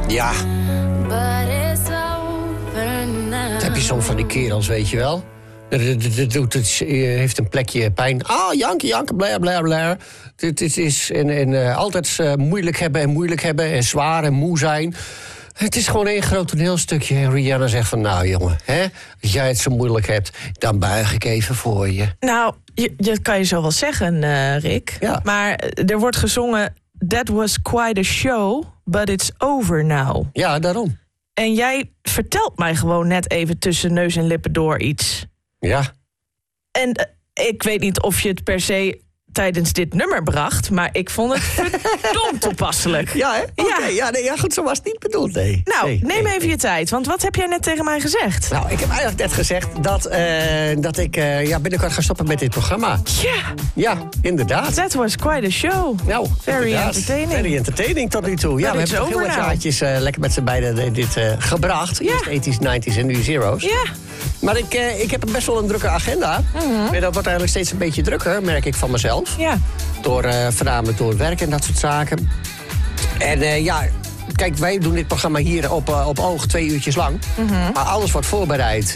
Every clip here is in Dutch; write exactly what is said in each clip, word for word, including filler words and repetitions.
Ja. Dat heb je soms van die kerels, weet je wel. Het heeft een plekje pijn. Ah, janken, janken, bla, bla, bla. Het is en, en, uh, altijd uh, moeilijk hebben en moeilijk hebben... en zwaar en moe zijn. Het is gewoon één groot toneelstukje. En Rihanna zegt van, nou jongen, hè, als jij het zo moeilijk hebt... dan buig ik even voor je. Nou, je, dat kan je zo wel zeggen, uh, Rick. Ja. Maar er wordt gezongen... That was quite a show, but it's over now. Ja, daarom. En jij vertelt mij gewoon net even tussen neus en lippen door iets. Ja. En uh, ik weet niet of je het per se tijdens dit nummer bracht... maar ik vond het verdomd toepasselijk. Ja, hè? Oké, okay, ja. ja, nee, ja, goed, zo was het niet bedoeld, nee. Nou, nee, neem nee, even nee. je tijd, want wat heb jij net tegen mij gezegd? Nou, ik heb eigenlijk net gezegd dat, uh, dat ik uh, ja, binnenkort ga stoppen met dit programma. Ja. Ja, inderdaad. That was quite a show. Nou, Very inderdaad. entertaining. Very entertaining tot nu toe. Ja, But we hebben toch heel wat jaartjes uh, lekker met z'n beiden dit uh, gebracht. Ja. Eerst tachtiger, negentiger en nu zero's. Ja. Maar ik, uh, ik heb best wel een drukke agenda. Mm-hmm. En dat wordt eigenlijk steeds een beetje drukker, merk ik van mezelf. Ja. Door, uh, voornamelijk door werk en dat soort zaken. En uh, ja, kijk, wij doen dit programma hier op, uh, op oog twee uurtjes lang. Mm-hmm. Maar alles wordt voorbereid.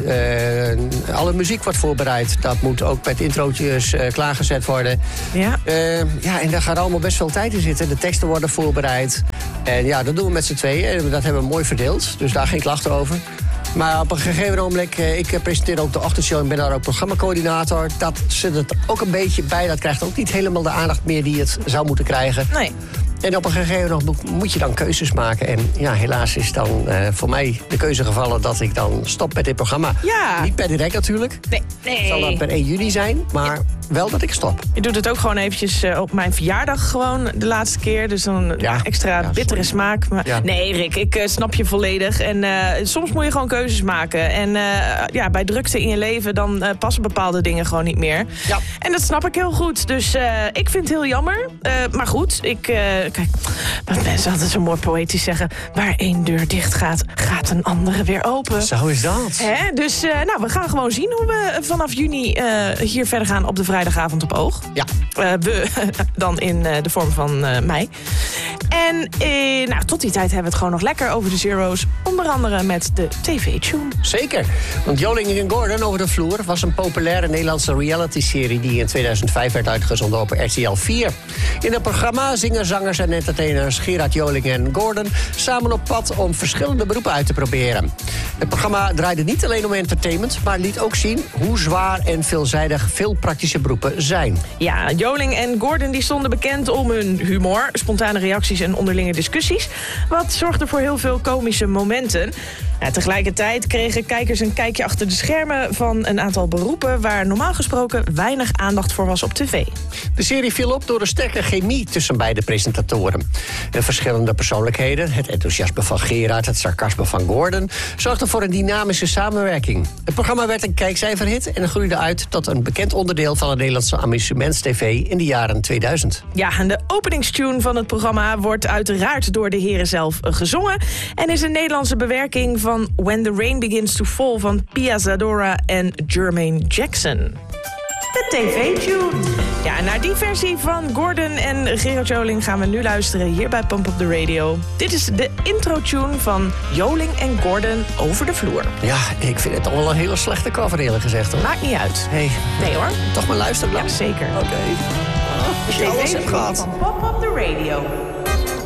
Uh, alle muziek wordt voorbereid. Dat moet ook met introotjes uh, klaargezet worden. Ja. Uh, ja, en daar gaat allemaal best veel tijd in zitten. De teksten worden voorbereid. En ja, dat doen we met z'n tweeën. En dat hebben we mooi verdeeld. Dus daar geen klachten over. Maar op een gegeven moment, ik presenteer ook de ochtendshow en ben daar ook programmacoördinator. Dat zit het ook een beetje bij. Dat krijgt ook niet helemaal de aandacht meer die het zou moeten krijgen. Nee. En op een gegeven moment moet je dan keuzes maken. En ja, helaas is dan uh, voor mij de keuze gevallen dat ik dan stop met dit programma. Ja. Niet per direct natuurlijk. Nee. nee. Het zal dan per één juni zijn, maar ja. wel dat ik stop. Je doet het ook gewoon eventjes uh, op mijn verjaardag gewoon de laatste keer. Dus dan ja. extra ja, bittere sorry. smaak. Maar ja. Nee, Rick, ik uh, snap je volledig. En uh, soms moet je gewoon keuzes maken. En uh, ja, bij drukte in je leven, dan uh, passen bepaalde dingen gewoon niet meer. Ja. En dat snap ik heel goed. Dus uh, ik vind het heel jammer. Uh, maar goed, ik... Uh, kijk, wat mensen altijd zo mooi poëtisch zeggen... waar één deur dicht gaat, gaat een andere weer open. Zo is dat. Hè? Dus uh, nou, we gaan gewoon zien hoe we vanaf juni uh, hier verder gaan op de vrijdagavond op oog. Ja. Uh, we dan in uh, de vorm van uh, mei. En uh, nou, tot die tijd hebben we het gewoon nog lekker over de zero's. Onder andere met de tv-tune. Zeker. Want Joling en Gordon over de vloer was een populaire Nederlandse reality-serie die in tweeduizend vijf werd uitgezonden op R T L vier. In het programma zingen zangers en entertainers Gerard Joling en Gordon samen op pad om verschillende beroepen uit te proberen. Het programma draaide niet alleen om entertainment, maar liet ook zien hoe zwaar en veelzijdig veel praktische beroepen zijn. Ja, Joling en Gordon die stonden bekend om hun humor, spontane reacties en onderlinge discussies. Wat zorgde voor heel veel komische momenten. Ja, tegelijkertijd kregen kijkers een kijkje achter de schermen van een aantal beroepen waar normaal gesproken weinig aandacht voor was op tv. De serie viel op door een sterke chemie tussen beide presentatoren. En verschillende persoonlijkheden, het enthousiasme van Gerard, het sarcasme van Gordon, zorgden voor een dynamische samenwerking. Het programma werd een kijkcijferhit en groeide uit tot een bekend onderdeel van het Nederlandse amusements-tv in de jaren tweeduizend. Ja, en de openingstune van het programma wordt uiteraard door de heren zelf gezongen en is een Nederlandse bewerking van When the Rain Begins to Fall van Pia Zadora en Jermaine Jackson. De tv-tune. Ja, naar die versie van Gordon en Gerard Joling gaan we nu luisteren hier bij Pump Up The Radio. Dit is de intro-tune van Joling en Gordon over de vloer. Ja, ik vind het toch wel een hele slechte cover eerlijk gezegd hoor. Maakt niet uit. Hey, Nee hoor. toch maar luisteren dan? Ja, zeker. Oké. Okay. Als je alles hebt gehad. Van Pump Up The Radio.